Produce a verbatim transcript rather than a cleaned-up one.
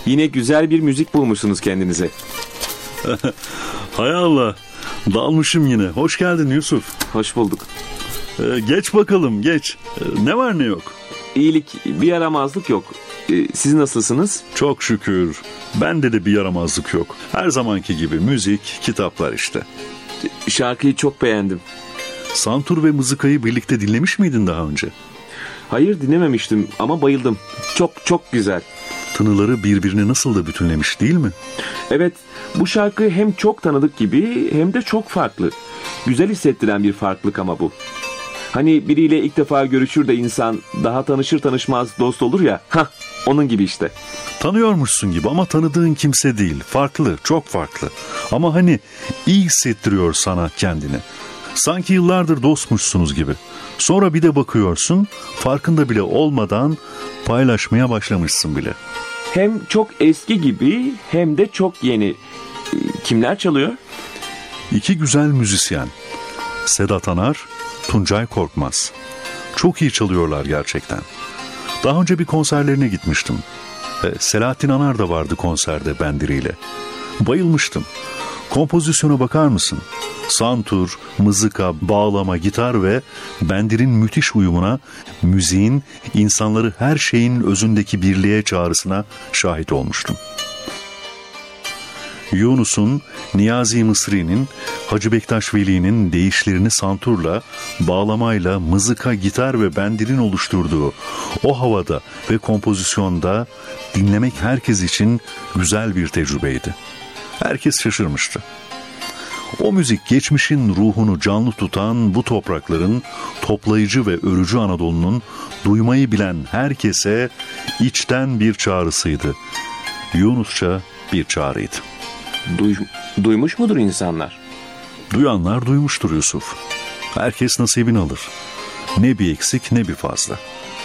Yine güzel bir müzik bulmuşsunuz kendinize. Hay Allah. Dalmışım yine. Hoş geldin Yusuf. Hoş bulduk. Ee, geç bakalım geç. Ee, ne var ne yok? İyilik, bir yaramazlık yok. Ee, siz nasılsınız? Çok şükür. Bende de bir yaramazlık yok. Her zamanki gibi müzik, kitaplar işte. Şarkıyı çok beğendim. Santur ve mızıkayı birlikte dinlemiş miydin daha önce? Hayır, dinlememiştim ama bayıldım. Çok çok güzel. Tınıları birbirini nasıl da bütünlemiş değil mi? Evet, bu şarkı hem çok tanıdık gibi hem de çok farklı. Güzel hissettiren bir farklılık ama bu. Hani biriyle ilk defa görüşür de insan daha tanışır tanışmaz dost olur ya. Hah, onun gibi işte. Tanıyormuşsun gibi ama tanıdığın kimse değil. Farklı, çok farklı. Ama hani iyi hissettiriyor sana kendini. Sanki yıllardır dostmuşsunuz gibi. Sonra bir de bakıyorsun, farkında bile olmadan paylaşmaya başlamışsın bile. Hem çok eski gibi hem de çok yeni. Kimler çalıyor? İki güzel müzisyen. Sedat Anar, Tuncay Korkmaz. Çok iyi çalıyorlar gerçekten. Daha önce bir konserlerine gitmiştim. E, Selahattin Anar da vardı konserde bendiriyle. Bayılmıştım. Kompozisyona bakar mısın? Santur, mızıka, bağlama, gitar ve bendirin müthiş uyumuna, müziğin insanları her şeyin özündeki birliğe çağrısına şahit olmuştum. Yunus'un, Niyazi Mısri'nin, Hacı Bektaş Veli'nin deyişlerini santurla, bağlamayla, mızıka, gitar ve bendirin oluşturduğu o havada ve kompozisyonda dinlemek herkes için güzel bir tecrübeydi. Herkes şaşırmıştı. O müzik geçmişin ruhunu canlı tutan bu toprakların toplayıcı ve örücü Anadolu'nun duymayı bilen herkese içten bir çağrısıydı. Yunusça bir çağrıydı. Duy, duymuş mudur insanlar? Duyanlar duymuştur Yusuf. Herkes nasibini alır. Ne bir eksik ne bir fazla.